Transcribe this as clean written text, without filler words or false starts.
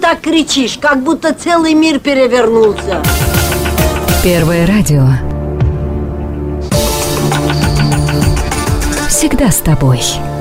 так кричишь, как будто целый мир перевернулся. Первое радио. Всегда с тобой.